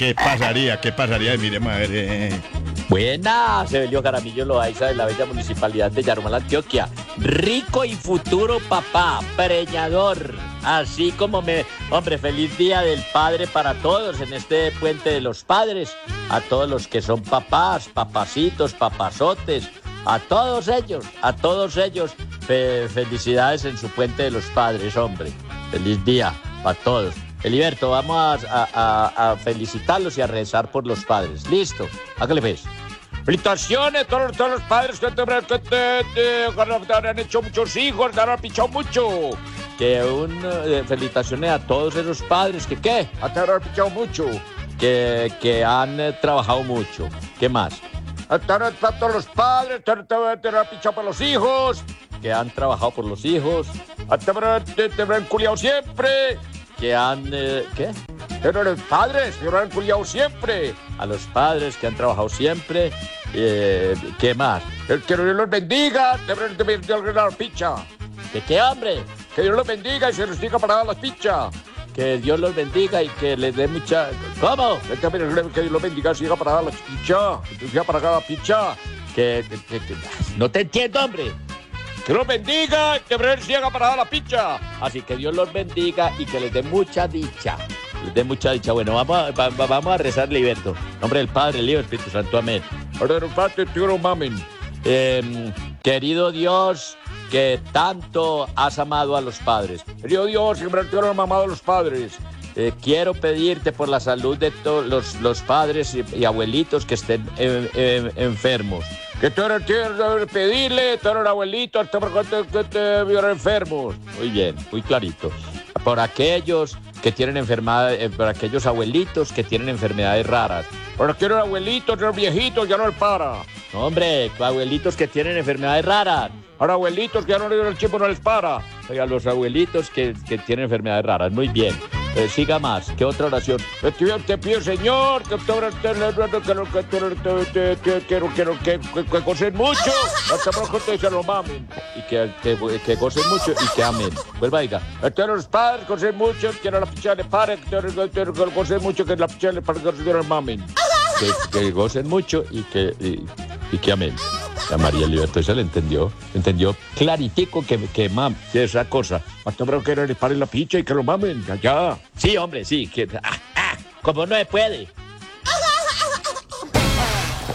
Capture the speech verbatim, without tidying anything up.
¿qué pasaría? ¿Qué pasaría? Mire, madre. Buenas, Evelio Jaramillo Loaiza de la bella municipalidad de Yarumal, Antioquia. Rico y futuro papá, preñador. Así como me... Hombre, feliz día del padre para todos en este puente de los padres. A todos los que son papás, papacitos, papazotes. A todos ellos, a todos ellos. Fe- felicidades en su puente de los padres, hombre. Feliz día para todos. Eliberto, vamos a, a- a felicitarlos y a rezar por los padres. ¿Listo? Hágale pues. Felicitaciones a todos, todos los padres que te, que te, te- que han hecho muchos hijos, que han pichado mucho. Que un eh, felicitaciones a todos esos padres que qué, a te han pichado mucho. Que, que han eh, trabajado mucho. ¿Qué más? A todos a todos los padres, te, te, te han pichado por los hijos. Que han trabajado por los hijos. A te, te, te han culiado siempre. Que han... Eh, ¿Qué? Pero los padres que han culiado siempre. A los padres que han trabajado siempre. Eh, ¿Qué más? El que Dios los bendiga. Te te la picha. ¿De qué, hombre? Que Dios los bendiga y se los diga para dar las pichas. Que Dios los bendiga y que les dé mucha... ¿Cómo? Que Dios los bendiga y siga para dar las pichas. Que siga para dar las pichas. Que, que, que, que... No te entiendo, hombre. Que los bendiga y que Dios siga para dar la picha. Así que Dios los bendiga y que les dé mucha dicha. Les dé mucha dicha. Bueno, vamos a, va- va- vamos a rezar, Liberto. En nombre del Padre, el Hijo y el Espíritu Santo. Amén. Eh, querido Dios, que tanto has amado a los padres. Querido Dios, que siempre te han amado a los padres. Eh, quiero pedirte por la salud de todos los, los padres y, y abuelitos que estén eh, eh, enfermos. Que tú eres quiero pedirle, todos los abuelitos que estén enfermos. Muy bien, muy clarito. Por aquellos que tienen enfermedades, eh, por aquellos abuelitos que tienen enfermedades raras. Por aquellos abuelitos, los viejitos, ya no les para. No, hombre, abuelitos que tienen enfermedades raras. Ahora abuelitos que ya no el chipo no les para. Oiga, los abuelitos que, que tienen enfermedades raras. Muy bien. Eh, siga más. ¿Qué otra oración? Te, te pido, Señor, que que gocen mucho, hasta pronto te se lo mamen, y que, que, que gocen mucho y que amen. Pues vaya, a los padres gocen mucho, que la picha le pare, que gocen mucho, que la picha le pare, que se lo mamen. Que, que gocen mucho y que, y, y que amen. La María Liberto se le entendió, entendió claritico que, que mam, que esa cosa. Hasta pero que le paren la picha y que lo mamen, allá. Sí, hombre, sí, que, ah, ah, como no se puede.